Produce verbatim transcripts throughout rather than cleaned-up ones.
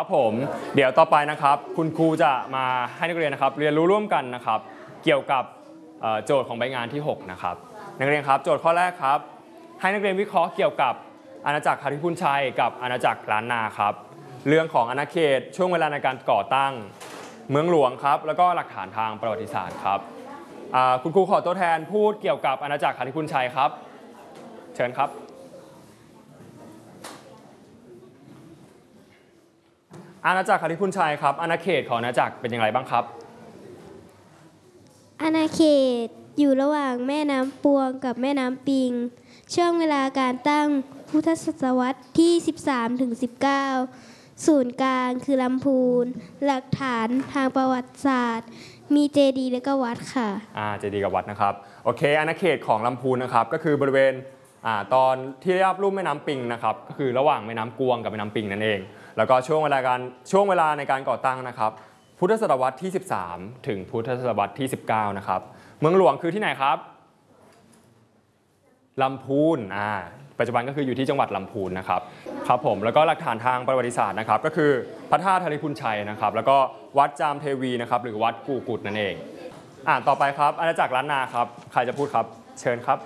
ครับผมเดี๋ยวต่อไปนะครับคุณครูจะมาให้นักเรียนนะครับเรียนรู้ร่วมกันนะครับเกี่ยวกับโจทย์ของใบงานที่หกนะครับนักเรียนครับโจทย์ข้อแรกครับให้นักเรียนวิเคราะห์เกี่ยวกับอาณาจักรหฤทัยชัยกับอาณาจักรล้านนาครับเรื่องของอาณาเขตช่วงเวลาในการก่อตั้งเมืองหลวงครับแล้วก็หลักฐานทางประวัติศาสตร์ครับคุณครูขอตัวแทนพูดเกี่ยวกับอาณาจักรหฤทัยชัยครับเชิญครับอาณาจักรหฤทัยชัยครับอาณาเขตของอาณาจักรเป็นอย่างไรบ้างครับอาณาเขตอยู่ระหว่างแม่น้ำปวงกับแม่น้ำปิงช่วงเวลาการตั้งพุทธศตวรรษที่ สิบสามถึงสิบเก้า ศูนย์กลางคือลำพูนหลักฐานทางประวัติศาสตร์มีเจดีย์และก็วัดค่ะอ่าเจดีย์กับวัดนะครับโอเคอาณาเขตของลำพูนนะครับก็คือบริเวณอ่าตอนที่ราบลุ่มแม่น้ำปิงนะครับก็คือระหว่างแม่น้ำกวงกับแม่น้ำปิงนั่นเองแล้วก็ช่วงเวลาการช่วงเวลาในการก่อตั้งนะครับพุทธศตวรรษที่สิบสามถึงพุทธศตวรรษที่สิบเก้านะครับเมืองหลวงคือที่ไหนครับลำพูนอ่าปัจจุบันก็คืออยู่ที่จังหวัดลำพูนนะครับครับผมแล้วก็หลักฐานทางประวัติศาสตร์นะครับก็คือพระธาตุหฤทัยชัยนะครับแล้วก็วัดจามเทวีนะครับหรือวัดกู่กุดนั่นเองอ่าต่อไปครับอาณาจักรล้านนาครับใครจะพูดครับเชิญครับ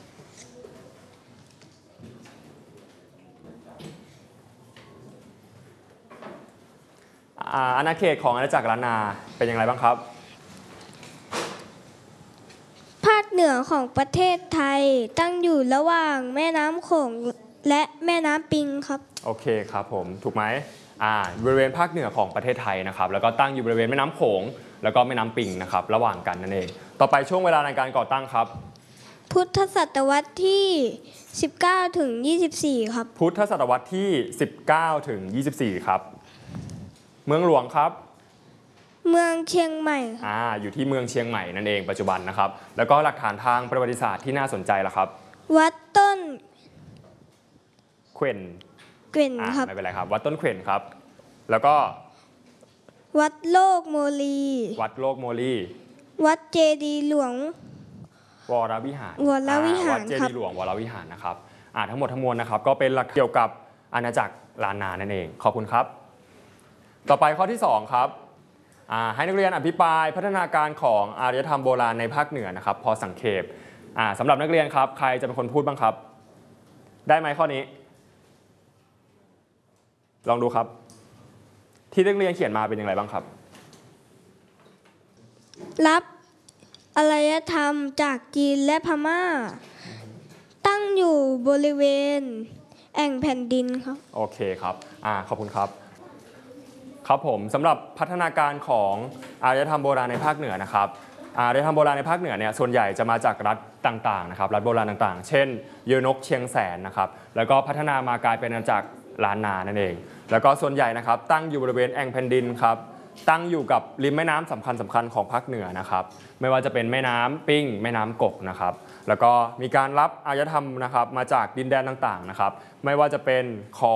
อาณาเขตของอาณาจักรล้านนาเป็นอย่างไรบ้างครับภาคเหนือของประเทศไทยตั้งอยู่ระหว่างแม่น้ำโขงและแม่น้ำปิงครับโอเคครับผมถูกไหมอ่าบริเวณภาคเหนือของประเทศไทยนะครับแล้วก็ตั้งอยู่บริเวณแม่น้ำโขงแล้วก็แม่น้ำปิงนะครับระหว่างกันนั่นเองต่อไปช่วงเวลาในการก่อตั้งครับพุทธศตวรรษที่สิบเก้าถึงยี่สิบสี่ครับพุทธศตวรรษที่สิบเก้าถึงยี่สิบสี่ครับเมืองหลวงครับเมืองเชียงใหม่อ่าอยู่ที่เมืองเชียงใหม่นั่นเองปัจจุบันนะครับแล้วก็หลักฐานทางประวัติศาสตร์ที่น่าสนใจล่ะครับวัดต้นเขว่นเกว่นครับไม่เป็นไรครับวัดต้นเขว่นครับแล้วก็วัดโลกโมลีวัดโลกโมลีวัดเจดีย์หลวงวรวิหารวรวิหารวัดเจดีย์หลวงวรวิหารนะครับอ่าทั้งหมดทั้งมวลนะครับก็เป็นหลักเกี่ยวกับอาณาจักรล้านนานั่นเองขอบคุณครับต่อไปข้อที่สองครับให้นักเรียนอภิปรายพัฒนาการของอารยธรรมโบราณในภาคเหนือนะครับพอสังเขปสำหรับนักเรียนครับใครจะเป็นคนพูดบ้างครับได้ไหมข้อนี้ลองดูครับที่นักเรียนเขียนมาเป็นอย่างไรบ้างครับรับอารยธรรมจากจีนและพม่าตั้งอยู่บริเวณแอ่งแผ่นดินครับโอเคครับอ่าขอบคุณครับครับผมสำหรับพัฒนาการของอารยธรรมโบราณในภาคเหนือนะครับอารยธรรมโบราณในภาคเหนือเนี่ยส่วนใหญ่จะมาจากรัฐต่างๆนะครับรัฐโบราณต่างๆเช่นเยนกเชียงแสนนะครับแล้วก็พัฒนามากลายเป็นอาณาจักรล้านนานั่นเองแล้วก็ส่วนใหญ่นะครับตั้งอยู่บริเวณแอ่งแผ่นดินครับตั้งอยู่กับริมแม่น้ำสำคัญสำคัญของภาคเหนือนะครับไม่ว่าจะเป็นแม่น้ำปิ้งแม่น้ำกกนะครับแล้วก็มีการรับอารยธรรมนะครับมาจากดินแดนต่างๆนะครับไม่ว่าจะเป็นขอ